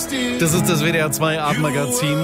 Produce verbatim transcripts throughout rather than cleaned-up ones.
Das ist das W D R zwei Abendmagazin.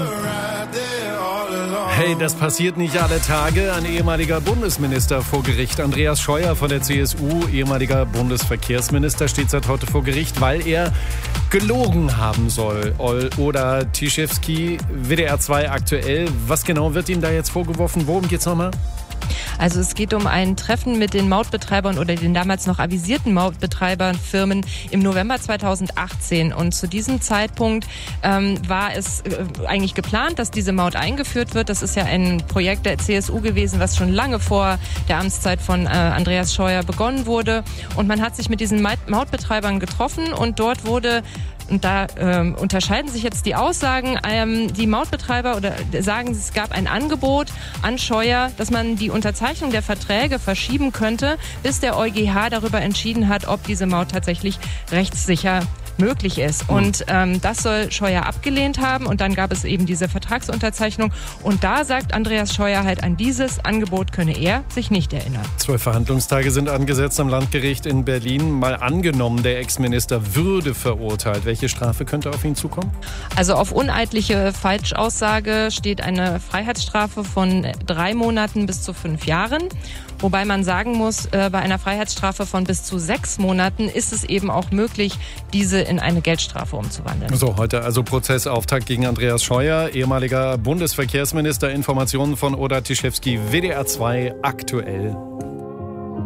Hey, das passiert nicht alle Tage. Ein ehemaliger Bundesminister vor Gericht. Andreas Scheuer von der C S U, ehemaliger Bundesverkehrsminister, steht seit heute vor Gericht, weil er gelogen haben soll. Oder Tischewski, W D R zwei aktuell. Was genau wird ihm da jetzt vorgeworfen? Worum geht's nochmal? Also es geht um ein Treffen mit den Mautbetreibern oder den damals noch avisierten Mautbetreiberfirmen im November zweitausendachtzehn. Und zu diesem Zeitpunkt ähm, war es äh, eigentlich geplant, dass diese Maut eingeführt wird. Das ist ja ein Projekt der C S U gewesen, was schon lange vor der Amtszeit von äh, Andreas Scheuer begonnen wurde. Und man hat sich mit diesen Mautbetreibern getroffen und dort wurde Und da ähm, unterscheiden sich jetzt die Aussagen. Ähm, die Mautbetreiber oder sagen, es gab ein Angebot an Scheuer, dass man die Unterzeichnung der Verträge verschieben könnte, bis der EuGH darüber entschieden hat, ob diese Maut tatsächlich rechtssicher möglich ist. Und ähm, das soll Scheuer abgelehnt haben. Und dann gab es eben diese Vertragsunterzeichnung. Und da sagt Andreas Scheuer halt, an dieses Angebot könne er sich nicht erinnern. Zwölf Verhandlungstage sind angesetzt am Landgericht in Berlin. Mal angenommen, der Ex-Minister würde verurteilt. Welche Strafe könnte auf ihn zukommen? Also auf uneidliche Falschaussage steht eine Freiheitsstrafe von drei Monaten bis zu fünf Jahren. Wobei man sagen muss, äh, bei einer Freiheitsstrafe von bis zu sechs Monaten ist es eben auch möglich, diese in eine Geldstrafe umzuwandeln. So, heute also Prozessauftakt gegen Andreas Scheuer, ehemaliger Bundesverkehrsminister. Informationen von Oda Tischewski, W D R zwei aktuell.